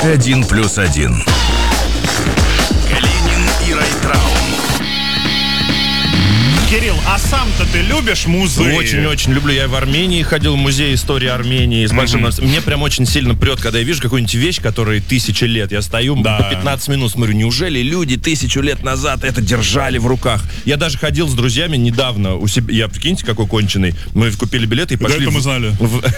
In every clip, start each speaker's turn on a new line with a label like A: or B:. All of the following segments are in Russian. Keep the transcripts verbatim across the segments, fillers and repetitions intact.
A: Один плюс один. Калинин и Райтрау.
B: Кирилл, а сам-то ты любишь музеи?
C: Очень-очень люблю. Я в Армении ходил, в музей истории Армении. С большим mm-hmm. Мне прям очень сильно прет, когда я вижу какую-нибудь вещь, которой тысячи лет. Я стою да. по пятнадцать минут, смотрю, неужели люди тысячу лет назад это держали в руках? Я даже ходил с друзьями недавно у себя. Я, прикиньте, какой конченый. Мы купили билеты и пошли...
B: Это мы знали.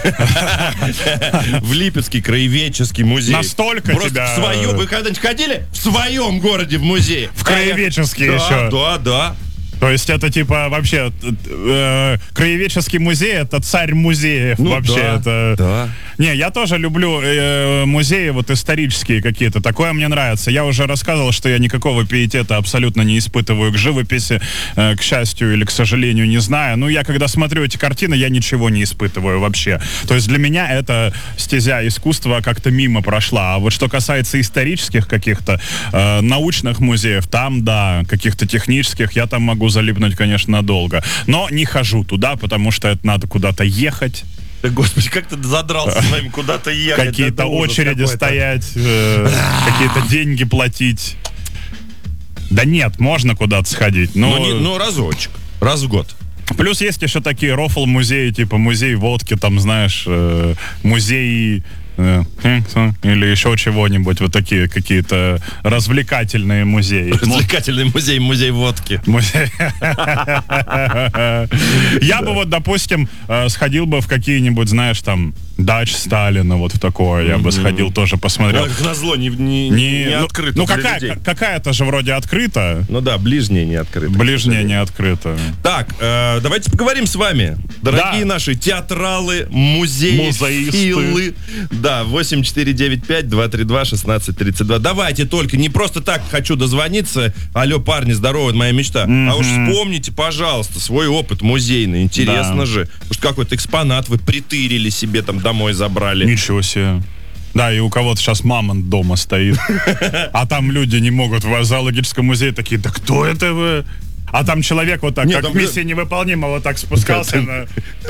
C: В Липецкий краеведческий музей.
B: Настолько тебя...
C: в своем... Вы когда-нибудь ходили? В своем городе в музей.
B: В краеведческий еще.
C: Да, да.
B: То есть это типа вообще э, краеведческий музей, это царь музеев ну, вообще.
C: Да,
B: это...
C: да.
B: Не, я тоже люблю э, музеи вот исторические какие-то. Такое мне нравится. Я уже рассказывал, что я никакого пиетета абсолютно не испытываю к живописи, э, к счастью или к сожалению, не знаю. Ну, я когда смотрю эти картины, я ничего не испытываю вообще. То есть для меня это стезя искусства как-то мимо прошла. А вот что касается исторических каких-то э, научных музеев, там, да, каких-то технических, я там могу залипнуть, конечно, надолго. Но не хожу туда, потому что это надо куда-то ехать.
C: Да, господи, как ты задрался с вами куда-то ехать?
B: Какие-то очереди стоять, э, какие-то деньги платить. Да нет, можно куда-то сходить. Но...
C: Ну, не, ну, разочек, раз в год.
B: Плюс есть еще такие рофл-музеи, типа музей водки, там, знаешь, э, музей... или еще чего-нибудь, вот такие какие-то развлекательные музеи.
C: Развлекательный музей, музей водки.
B: Музей. Я бы вот, допустим, сходил бы в какие-нибудь, знаешь, там, дач Сталина, вот в такое. Я бы сходил, тоже посмотрел.
C: Как назло, не, не, не, не открыто.
B: Ну, какая, какая-то же вроде открыта.
C: Ну да, ближняя не открыта.
B: Ближняя не открыта.
C: Так, э, давайте поговорим с вами, дорогие да. наши театралы, музеи, филы. Да, восемь четыре девять пять два три два шестнадцать тридцать два. Давайте только, не просто так хочу дозвониться. Алло, парни, здорово, это моя мечта. Mm-hmm. А уж вспомните, пожалуйста, свой опыт музейный. Интересно да. же. Может, какой-то экспонат вы притырили себе там домой забрали.
B: Ничего себе. Да, и у кого-то сейчас мамонт дома стоит. А там люди не могут в зоологическом музее такие, да кто это вы? А там человек вот так, Нет, как миссия же... невыполнима, вот так спускался на...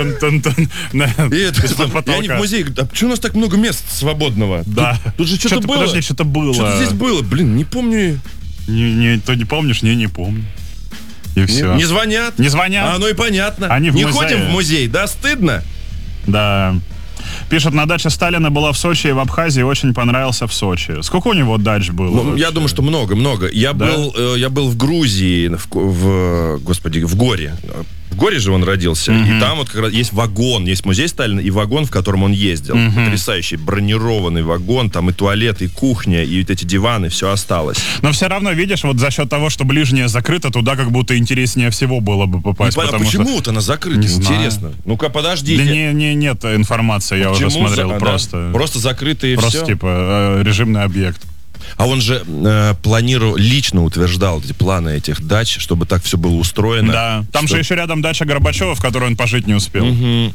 C: Я не в музее, а почему у нас так много мест свободного?
B: Да.
C: Тут же что-то было.
B: Подожди, что-то было.
C: Что-то здесь было, блин, не помню.
B: То не помнишь, не, не помню. И все.
C: Не звонят?
B: Не звонят.
C: А, ну и понятно.
B: Они в
C: не
B: музее.
C: ходим в музей, да? Стыдно?
B: Да. Пишет, на даче Сталина была в Сочи и в Абхазии, очень понравился в Сочи. Сколько у него дач было?
C: Ну, я думаю, что много-много. Я, да? был, э, я был в Грузии, в, в, господи, в Горе. В Горе же он родился. Mm-hmm. И там вот как раз есть вагон, есть музей Сталина и вагон, в котором он ездил. Mm-hmm. Потрясающий бронированный вагон, там и туалет, и кухня, и вот эти диваны, все осталось.
B: Но все равно, видишь, вот за счет того, что ближнее закрыто, туда как будто интереснее всего было бы попасть.
C: А почему вот
B: что...
C: она закрыта? Не интересно. Знаю. Ну-ка, подождите.
B: Да не, не, нет информации, я
C: почему
B: уже смотрел.
C: За...
B: Просто,
C: да? просто закрытый и
B: просто,
C: все?
B: Просто типа э, режимный объект.
C: А он же э, планировал, лично утверждал эти планы этих дач, чтобы так все было устроено.
B: Да, там что... же еще рядом дача Горбачева, в которой он пожить не успел.
C: Угу.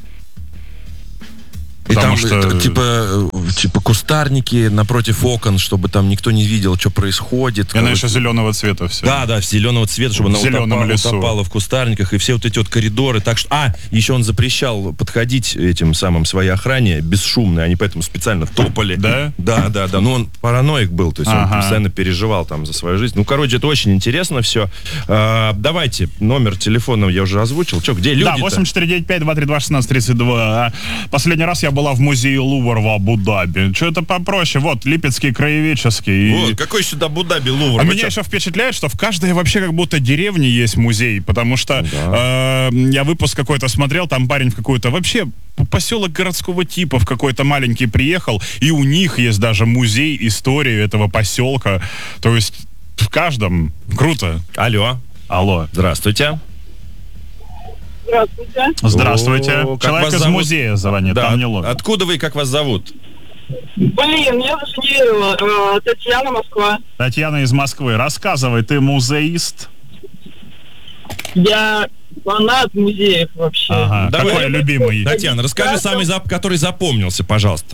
C: И
B: Потому
C: там
B: что...
C: типа, типа кустарники напротив окон, чтобы там никто не видел, что происходит.
B: И она еще зеленого цвета все.
C: Да, да, зеленого цвета, чтобы
B: в
C: она утопала,
B: лесу.
C: утопала в кустарниках. И все вот эти вот коридоры. Так что... А, еще он запрещал подходить этим самым своей охране бесшумно. Они поэтому специально топали.
B: Да?
C: Да, да, да. Ну, он параноик был, то есть ага. он постоянно переживал там за свою жизнь. Ну, короче, это очень интересно все. А, давайте, номер телефона я уже озвучил. Че, где люди-то?
B: Да, восемь четыре девять пять два три два шестнадцать тридцать два. Последний раз я была в музее Лувр в Абу-Даби. Что это попроще? Вот, Липецкий краеведческий.
C: Вот, какой сюда Абу-Даби, Лувр?
B: А меня еще впечатляет, что в каждой вообще как будто деревне есть музей, потому что да. э, я выпуск какой-то смотрел, там парень в какой-то вообще поселок городского типа в какой-то маленький приехал, и у них есть даже музей истории этого поселка. То есть в каждом. Круто.
C: Алло.
B: Алло.
C: Здравствуйте.
D: Здравствуйте.
B: Здравствуйте.
C: О,
B: человек из зовут? Музея звонит,
C: да,
B: там не ловит.
C: Откуда вы и как вас зовут?
D: Блин, я даже не верила. Татьяна, Москва.
B: Татьяна из Москвы. Рассказывай, ты музеист?
D: Я фанат музеев вообще.
B: Ага.
C: Давай,
B: какой любимый?
C: Татьяна, расскажи самый, который запомнился, пожалуйста.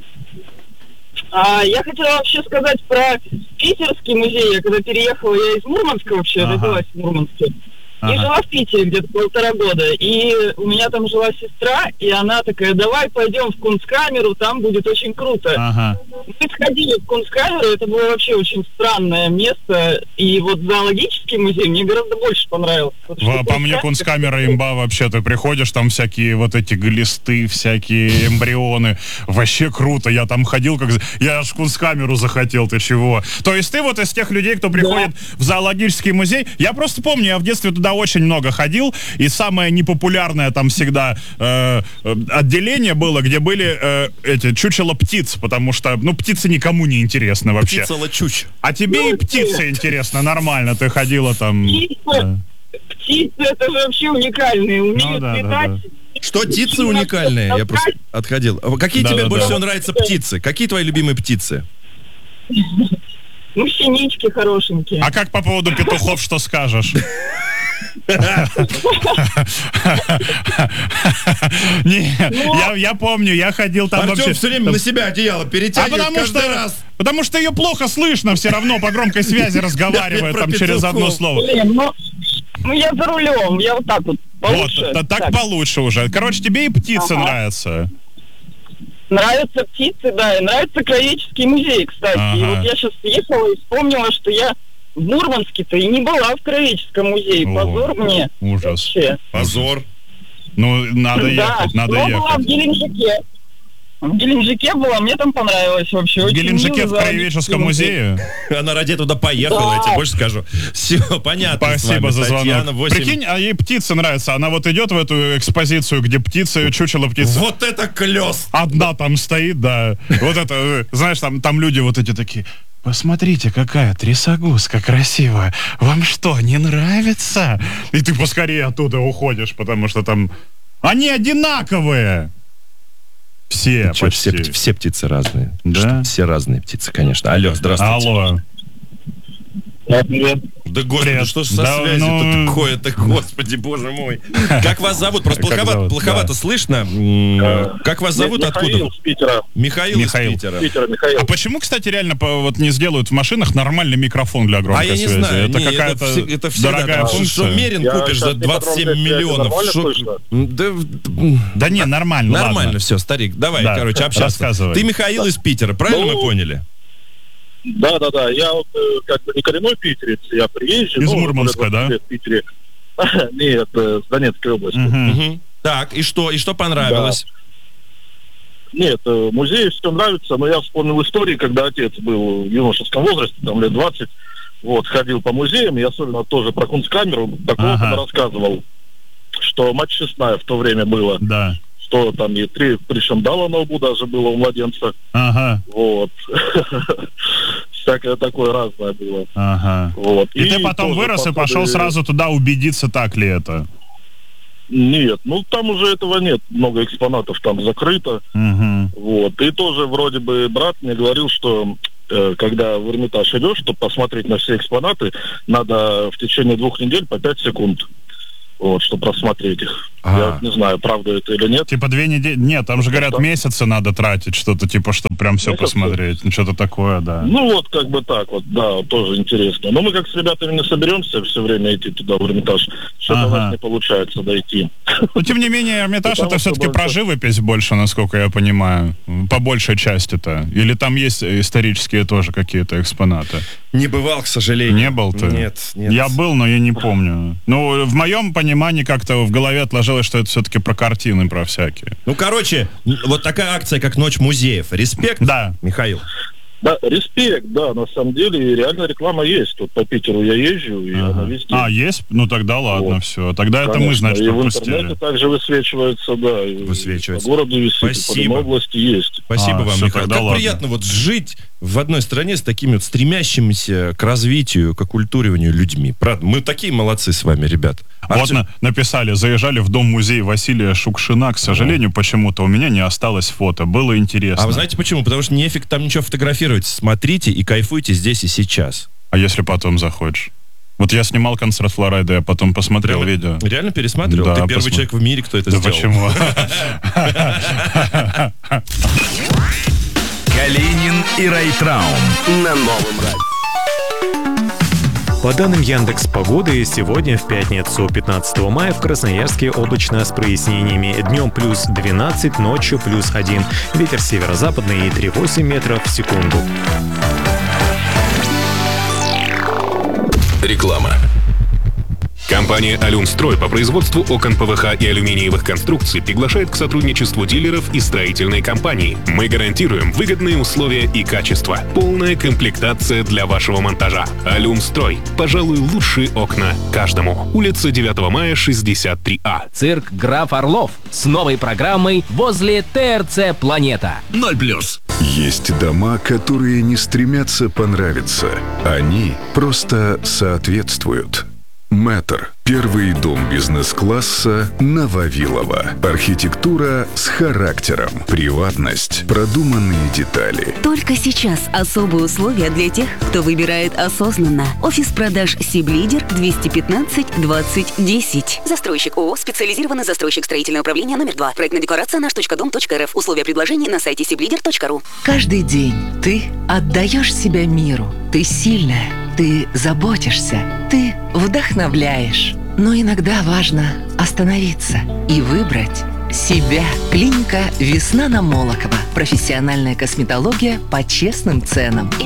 D: А, я хотела вообще сказать про питерский музей. Я когда переехала, я из Мурманска вообще, ага. родилась в Мурманске. Ага. И жила в Питере где-то полтора года. И у меня там жила сестра, и она такая, давай пойдем в Кунсткамеру, там будет очень круто.
B: Ага.
D: Мы сходили в Кунсткамеру, это было вообще очень странное место, и вот зоологический музей мне гораздо больше понравился.
B: Во, по мне Кунсткамера имба вообще, ты приходишь, там всякие вот эти глисты, всякие эмбрионы, вообще круто, я там ходил, как я аж в Кунсткамеру захотел, ты чего? То есть ты вот из тех людей, кто приходит да. в зоологический музей, я просто помню, я в детстве туда очень много ходил, и самое непопулярное там всегда э, отделение было, где были э, эти чучело птиц, потому что, ну, птицы никому не интересны вообще.
C: Птица-лачуч.
B: А тебе ну, и птицы интересно, нормально, ты ходила там...
D: Птицы, да. птицы это же вообще уникальные, умеют ну, да, летать.
B: Да, да.
C: Что птицы уникальные? Я просто отходил. Какие да, тебе да, больше да. всего нравятся птицы? Какие твои любимые птицы?
D: Ну, синички хорошенькие.
B: А как по поводу петухов, что скажешь? Не, я, я помню, я ходил там
C: Артем
B: вообще...
C: все время на себя одеяло перетягивает
B: а потому
C: каждый
B: что,
C: раз.
B: Потому что ее плохо слышно все равно по громкой связи разговаривает там через одно слово.
D: Блин, ну, ну я за рулем, я вот так вот получше.
B: Вот, так, так получше уже. Короче, тебе и птицы ага. нравятся.
D: Нравятся птицы, да, и нравится краеведческий музей, кстати. Ага. И вот я сейчас ехала и вспомнила, что я в Мурманске-то и не была в краеведческом музее. О, позор мне.
B: Ужас.
D: Вообще.
C: Позор.
B: Ну, надо
D: да,
B: ехать, надо ехать.
D: Я была в Геленджике. В Геленджике была, мне там понравилось вообще.
B: В Геленджике в краеведческом музее?
C: Она ради туда поехала, да. я тебе больше скажу. Все, понятно.
B: Спасибо за звонок. восемь... Прикинь, а ей птица нравится. Она вот идет в эту экспозицию, где птицы, чучело птицы.
C: Вот это клёс!
B: Одна там стоит, да. Вот это, знаешь, там, там люди вот эти такие... Посмотрите, какая трясогузка красивая. Вам что, не нравится? И ты поскорее оттуда уходишь, потому что там... Они одинаковые! Все,
C: Чё,
B: почти.
C: Все, все птицы разные.
B: Да?
C: Что, все разные птицы, конечно. Алло, здравствуйте.
B: Алло.
D: Привет.
C: Да, господи,
B: Привет.
C: что ж со
B: да,
C: связью-то
B: ну...
C: такое-то, господи, боже мой. Как вас зовут? Просто плоховато,
B: зовут?
C: плоховато
B: Да.
C: слышно. Как вас зовут?
E: Михаил
C: Откуда?
E: Из Питера.
C: Михаил,
B: Михаил.
C: из Питера.
E: Питера, Михаил.
B: А почему, кстати, реально по- вот не сделают в машинах нормальный микрофон для громкой
C: А я не
B: связи?
C: знаю,
B: это
C: не,
B: какая-то
C: это, все- это всегда
B: дорогая
C: так.
B: функция.
C: Что мерин
E: Я
C: купишь за
E: сейчас не
C: двадцать семь
E: подробно,
C: миллионов.
E: нормально
C: Шо-
E: слышно?
C: Да,
B: Да не, нормально,
C: нормально
B: ладно.
C: все, старик. Давай,
B: Да,
C: короче, общаться.
B: рассказывай.
C: Ты Михаил из Питера, правильно
E: Ну,
C: мы поняли?
E: Да, да, да. Я вот э, как бы не коренной питерец, я приезжий.
B: Из
E: ну,
B: Мурманска,
E: уже двадцать
B: да?
E: лет в Питере. Нет, э, с Донецкой области.
B: Мгм.
C: Мгм. Так, и что? И что понравилось?
E: Нет, э, музей все нравится, но я вспомнил истории, когда отец был в юношеском возрасте, там лет двадцать, вот, ходил по музеям, и особенно тоже про Кунсткамеру, такого
B: Ага.
E: рассказывал, что мать честная в то время было,
B: Да.
E: что там и три, причем дала на лбу даже было у младенца,
B: Ага,
E: вот. Всякое такое разное было.
B: ага.
E: Вот.
B: И, ты потом
E: тоже
B: вырос и
E: посады-
B: пошел сразу туда убедиться, так ли это?
E: Нет, ну там уже этого нет, много экспонатов там закрыто,
B: Угу.
E: вот. И тоже вроде бы брат мне говорил, что э, когда в Эрмитаж идешь, чтобы посмотреть на все экспонаты, надо в течение двух недель по пять секунд, вот, чтобы просмотреть их.
C: А.
E: Я не знаю, правда это или нет.
B: Типа две недели... Нет, там же говорят,
E: Да.
B: месяцы надо тратить, что-то типа, чтобы прям все
E: Месяцы?
B: посмотреть. Ну, что-то такое, да.
E: Ну вот как бы так вот, да, тоже интересно. Но мы как с ребятами не соберемся все время идти туда в Эрмитаж, что-то у
B: Ага.
E: нас не получается дойти.
B: Но, тем не менее, Эрмитаж
E: Потому
B: это
E: что
B: все-таки
E: больше-
B: про живопись больше, насколько я понимаю. По большей части-то. Или там есть исторические тоже какие-то экспонаты?
C: Не бывал, к сожалению.
B: Не был ты?
C: Нет, нет.
B: Я был, но я не помню. Ну, в моем понимании как-то в голове отложилось, что это все-таки про картины, про всякие.
C: Ну, короче, вот такая акция, как «Ночь музеев». Респект,
B: Да.
C: Михаил.
E: Да, респект, да, на самом деле, реально реклама есть. Тут по Питеру я езжу, и она везде.
B: А, есть? Ну, тогда ладно,
E: Вот.
B: все. Тогда это мы,
E: Конечно,
B: значит,
E: и в
B: пропустили.
E: интернете также высвечивается, да. и
C: Высвечивается.
E: По городу висит,
C: Спасибо.
E: и по области есть.
C: Спасибо
B: А,
C: вам,
B: всё,
C: Михаил.
B: тогда
C: Как
B: ладно.
C: приятно вот жить в одной стране с такими вот стремящимися к развитию, к оккультуриванию людьми. Правда, мы такие молодцы с вами, ребят. А
B: Вот
C: всё-
B: на- написали, заезжали в дом-музей Василия Шукшина. К сожалению, почему-то у меня не осталось фото. Было интересно.
C: А вы знаете почему? Потому что нефиг там ничего фотографировать. Смотрите и кайфуйте здесь и сейчас.
B: А если потом захочешь? Вот я снимал концерт Флорайда, я потом посмотрел
C: Прямо-
B: видео.
C: Реально пересматривал?
B: Да,
C: Ты первый
B: посмотри.
C: человек в мире, кто это
B: Да
C: сделал.
B: почему?
A: Калинин и Райтраун на новом радио.
F: По данным Яндекс.Погоды, сегодня в пятницу, пятнадцатого мая, в Красноярске облачно с прояснениями. Днем плюс двенадцать, ночью плюс один. Ветер северо-западный три целых восемь метров в секунду.
A: Реклама.
G: Компания «Алюмстрой» по производству окон ПВХ и алюминиевых конструкций приглашает к сотрудничеству дилеров и строительной компании. Мы гарантируем выгодные условия и качество. Полная комплектация для вашего монтажа. «Алюмстрой». Пожалуй, лучшие окна каждому. Улица девятого мая, шестьдесят три А.
H: Цирк «Граф Орлов» с новой программой возле ТРЦ «Планета».
A: Ноль плюс.
I: Есть дома, которые не стремятся понравиться. Они просто соответствуют. Мэтр. Первый дом бизнес-класса на Вавилова. Архитектура с характером. Приватность. Продуманные детали.
J: Только сейчас особые условия для тех, кто выбирает осознанно. Офис продаж Сиблидер двести пятнадцать двадцать десять. Застройщик ООО «Специализированный застройщик строительного управления номер два». Проектная декларация наш точка дом точка рф. Условия предложений на сайте сиблидер точка ру.
K: Каждый день ты отдаешь себя миру. Ты сильная. Ты заботишься. Ты вдохновляешь. Но иногда важно остановиться и выбрать себя. Клиника «Весна» на Молокова. Профессиональная косметология по честным ценам.